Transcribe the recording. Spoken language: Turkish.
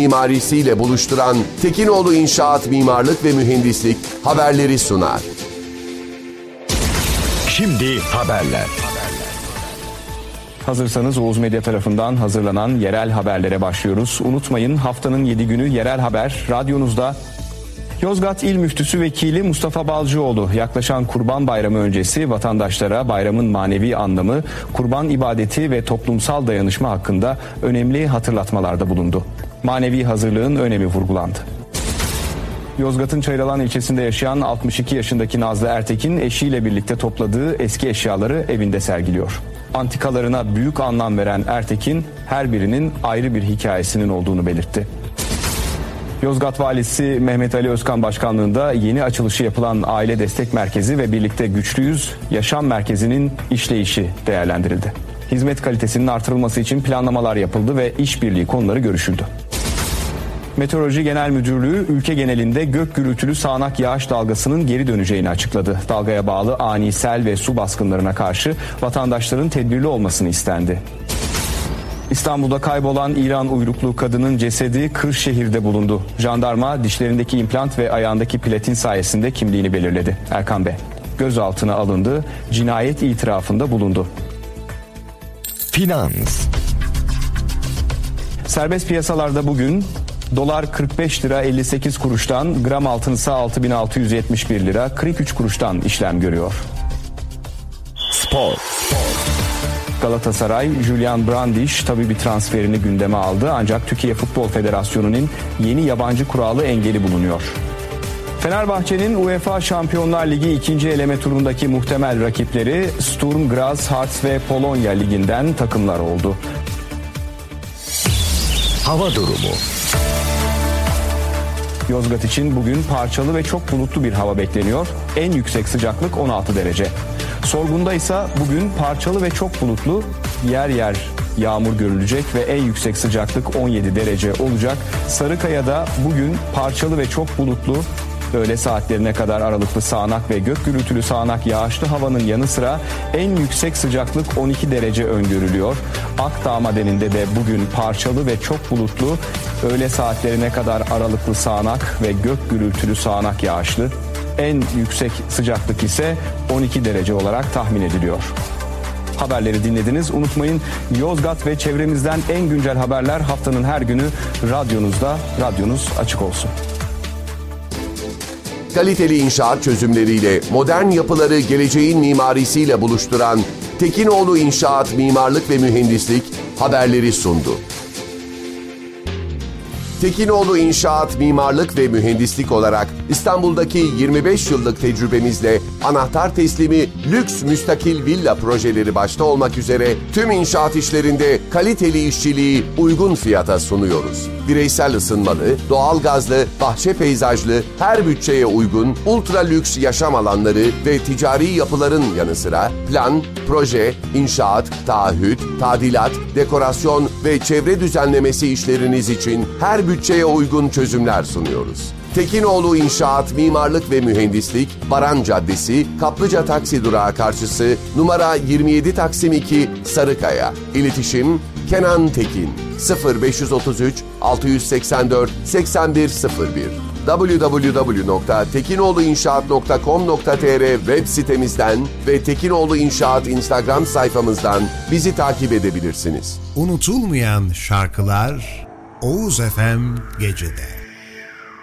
mimarisiyle buluşturan Tekinoğlu İnşaat Mimarlık ve Mühendislik haberleri sunar. Şimdi haberler. Hazırsanız Oğuz Medya tarafından hazırlanan yerel haberlere başlıyoruz. Unutmayın, haftanın 7 günü yerel haber radyonuzda. Yozgat İl Müftüsü Vekili Mustafa Balcıoğlu yaklaşan Kurban Bayramı öncesi vatandaşlara bayramın manevi anlamı, kurban ibadeti ve toplumsal dayanışma hakkında önemli hatırlatmalarda bulundu. Manevi hazırlığın önemi vurgulandı. Yozgat'ın Çayıralan ilçesinde yaşayan 62 yaşındaki Nazlı Ertekin eşiyle birlikte topladığı eski eşyaları evinde sergiliyor. Antikalarına büyük anlam veren Ertekin her birinin ayrı bir hikayesinin olduğunu belirtti. Yozgat Valisi Mehmet Ali Özkan Başkanlığında yeni açılışı yapılan Aile Destek Merkezi ve Birlikte Güçlüyüz Yaşam Merkezi'nin işleyişi değerlendirildi. Hizmet kalitesinin artırılması için planlamalar yapıldı ve işbirliği konuları görüşüldü. Meteoroloji Genel Müdürlüğü ülke genelinde gök gürültülü sağanak yağış dalgasının geri döneceğini açıkladı. Dalgaya bağlı ani sel ve su baskınlarına karşı vatandaşların tedbirli olmasını istendi. İstanbul'da kaybolan İran uyruklu kadının cesedi Kırşehir'de bulundu. Jandarma dişlerindeki implant ve ayağındaki platin sayesinde kimliğini belirledi. Erkan B. gözaltına alındı, cinayet itirafında bulundu. Finans. Serbest piyasalarda bugün dolar 45 lira 58 kuruştan, gram altın ise 6671 lira 43 kuruştan işlem görüyor. Spor. Galatasaray, Julian Brandish tabii bir transferini gündeme aldı ancak Türkiye Futbol Federasyonu'nun yeni yabancı kuralı engeli bulunuyor. Fenerbahçe'nin UEFA Şampiyonlar Ligi 2. eleme turundaki muhtemel rakipleri Sturm Graz, Hearts ve Polonya Ligi'nden takımlar oldu. Hava durumu. Yozgat için bugün parçalı ve çok bulutlu bir hava bekleniyor. En yüksek sıcaklık 16 derece. Sorgun'da ise bugün parçalı ve çok bulutlu, yer yer yağmur görülecek ve en yüksek sıcaklık 17 derece olacak. Sarıkaya'da bugün parçalı ve çok bulutlu, öğle saatlerine kadar aralıklı sağanak ve gök gürültülü sağanak yağışlı havanın yanı sıra en yüksek sıcaklık 12 derece öngörülüyor. Akdağ Madeninde de bugün parçalı ve çok bulutlu, öğle saatlerine kadar aralıklı sağanak ve gök gürültülü sağanak yağışlı. En yüksek sıcaklık ise 12 derece olarak tahmin ediliyor. Haberleri dinlediniz. Unutmayın, Yozgat ve çevremizden en güncel haberler haftanın her günü radyonuzda. Radyonuz açık olsun. Kaliteli inşaat çözümleriyle modern yapıları geleceğin mimarisiyle buluşturan Tekinoğlu İnşaat Mimarlık ve Mühendislik haberleri sundu. Tekinoğlu İnşaat Mimarlık ve Mühendislik olarak İstanbul'daki 25 yıllık tecrübemizle anahtar teslimi lüks müstakil villa projeleri başta olmak üzere tüm inşaat işlerinde kaliteli işçiliği uygun fiyata sunuyoruz. Bireysel ısınmalı, doğalgazlı, bahçe peyzajlı, her bütçeye uygun ultra lüks yaşam alanları ve ticari yapıların yanı sıra plan, proje, inşaat, taahhüt, tadilat, dekorasyon ve çevre düzenlemesi işleriniz için her bütçeye uygun çözümler sunuyoruz. Tekinoğlu İnşaat Mimarlık ve Mühendislik, Baran Caddesi, Kaplıca Taksi Durağı karşısı, numara 27 Taksim 2, Sarıkaya. İletişim Kenan Tekin 0533 684 8101 www.tekinoğluinşaat.com.tr web sitemizden ve Tekinoğlu İnşaat Instagram sayfamızdan bizi takip edebilirsiniz. Unutulmayan şarkılar Oğuz FM Gece'de.